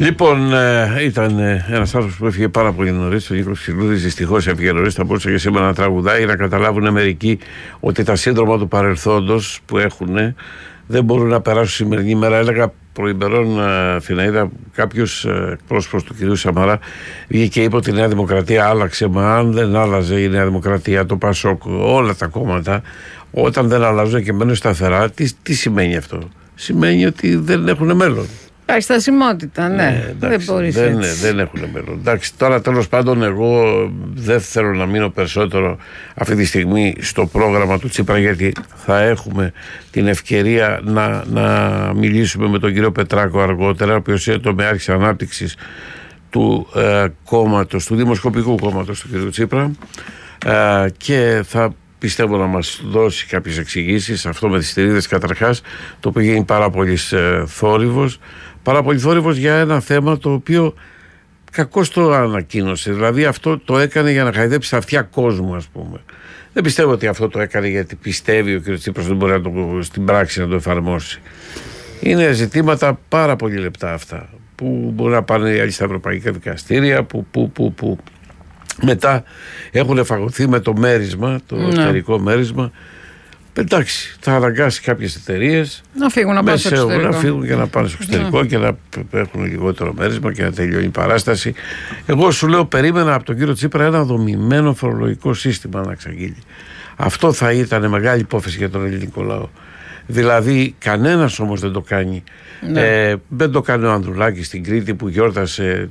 Λοιπόν, ήταν ένας άνθρωπος που έφυγε πάρα πολύ νωρίς, ο Νίκος Ψηλούδης. Δυστυχώς έφυγε νωρίς. Θα μπορούσε και σήμερα να τραγουδάει, να καταλάβουν μερικοί ότι τα σύνδρομα του παρελθόντος που έχουν δεν μπορούν να περάσουν σημερινή μέρα. Έλεγα προημερών, Αθηναίδα, κάποιος πρόσωπος του κυρίου Σαμαρά βγήκε και είπε ότι η Νέα Δημοκρατία άλλαξε. Μα αν δεν άλλαζε η Νέα Δημοκρατία, το ΠΑΣΟΚ, όλα τα κόμματα, όταν δεν αλλάζουν και μένουν σταθερά, τι σημαίνει αυτό? Σημαίνει ότι δεν έχουν μέλλον. Στασιμότητα, ναι. Εντάξει, δεν μπορείς δεν έχουν μέλλον. Εντάξει, τώρα τέλος πάντων εγώ δεν θέλω να μείνω περισσότερο αυτή τη στιγμή στο πρόγραμμα του Τσίπρα, γιατί θα έχουμε την ευκαιρία να μιλήσουμε με τον κύριο Πετράκο αργότερα, ο οποίος είναι τομεάρχης ανάπτυξης του κόμματος, του Δημοσκοπικού κόμματος του κύριου Τσίπρα, και θα πιστεύω να μας δώσει κάποιες εξηγήσεις. Αυτό με τις στηρίδες καταρχάς, το οποίο γίνει πάρα πολύ θόρυβος. Πάρα πολύ θόρυβος για ένα θέμα το οποίο κακώς το ανακοίνωσε. Δηλαδή αυτό το έκανε για να χαϊδέψει τα αυτιά κόσμου, ας πούμε. Δεν πιστεύω ότι αυτό το έκανε γιατί πιστεύει ο κ. Τσίπρας δεν μπορεί στην πράξη να το εφαρμόσει. Είναι ζητήματα πάρα πολύ λεπτά αυτά, που μπορεί να πάνε άλλοι στα ευρωπαϊκά δικαστήρια, που μετά έχουν φαγωθεί με το μέρισμα, το εσωτερικό μέρισμα. Εντάξει, θα αναγκάσει κάποιες εταιρείες να φύγουν, να πάνε στο εξωτερικό. Να φύγουν και να πάνε στο εξωτερικό και να έχουν λιγότερο μέρισμα και να τελειώνει η παράσταση. Εγώ σου λέω, περίμενα από τον κύριο Τσίπρα ένα δομημένο φορολογικό σύστημα να εξαγγείλει. Αυτό θα ήταν μεγάλη υπόθεση για τον ελληνικό λαό. Δηλαδή, κανένας όμως δεν το κάνει. Δεν το κάνει ο Ανδρουλάκης στην Κρήτη που γιόρτασε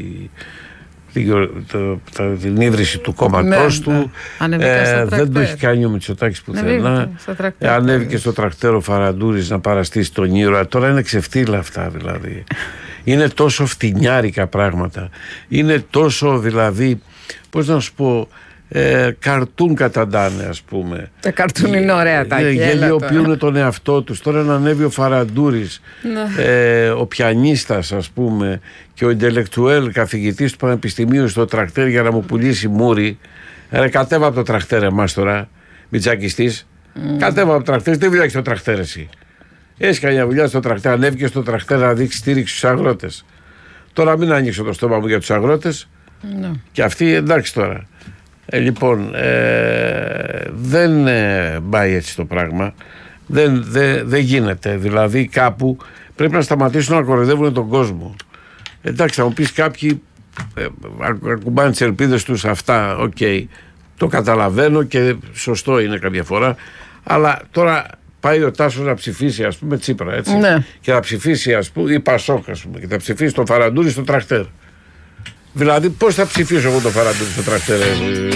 την ίδρυση του κόμματός του. Δεν το έχει κάνει ο Μητσοτάκης πουθενά. Ανέβηκε στο τρακτέρ ο Φαραντούρης να παραστήσει τον ήρωα. Τώρα είναι ξεφτύλα αυτά δηλαδή. Είναι τόσο φτηνιάρικα πράγματα. Είναι τόσο δηλαδή, πώς να σου πω, καρτούν καταντάνε, ας πούμε. Τα καρτούν είναι ωραία τα γελιοποιούν τον εαυτό τους. Τώρα να ανέβει ο Φαραντούρης, ο πιανίστας, ας πούμε, και ο ιντελεκτουέλ καθηγητής του Πανεπιστημίου στο τρακτέρ για να μου πουλήσει μούρι. Κατέβα από το τρακτέρ εμάς τώρα, μητσακιστής. Κατέβα από το τρακτέρ, τι δουλειά έχεις στο τρακτέρ εσύ? Έχεις καμιά δουλειά στο τρακτέρ? Ανέβηκε στο τρακτέρ να δείξει στήριξη στους αγρότες. Τώρα μην ανοίξω το στόμα μου για τους αγρότες. Και αυτοί εντάξει τώρα. Λοιπόν, δεν πάει έτσι το πράγμα. Δεν γίνεται. Δηλαδή κάπου πρέπει να σταματήσουν να κοροϊδεύουν τον κόσμο. Εντάξει, θα μου πεις κάποιοι ακουμπάνε τις ελπίδες τους, αυτά, το καταλαβαίνω και σωστό είναι κάποια φορά. Αλλά τώρα πάει ο Τάσος να ψηφίσει, ας πούμε, Τσίπρα, έτσι. Και θα ψηφίσει, ας πούμε, η Πασόκ, ας πούμε, και θα ψηφίσει τον Φαραντούρη στο τρακτέρ. Δηλαδή, πώς θα ψηφίσω εγώ το Φαραντούρη στο τρακτέρ?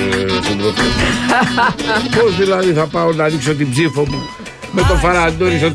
Πώς δηλαδή θα πάω να ανοίξω την ψήφο μου με το Φαραντούρη στο